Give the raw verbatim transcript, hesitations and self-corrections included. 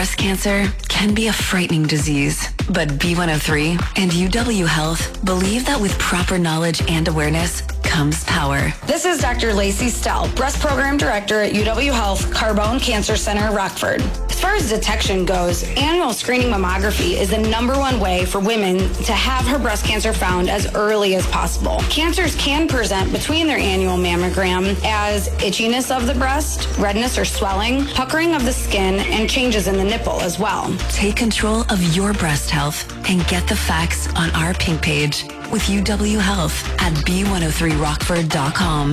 Breast cancer can be a frightening disease, but B one oh three and U W Health believe that with proper knowledge and awareness comes power. This is Doctor Lacey Stell, Breast Program Director at U W Health Carbone Cancer Center, Rockford. As far as detection goes, annual screening mammography is the number one way for women to have her breast cancer found as early as possible. Cancers can present between their annual mammogram as itchiness of the breast, redness or swelling, puckering of the skin, and changes in the nipple as well. Take control of your breast health and get the facts on our pink page with U W Health at B one oh three rockford dot com.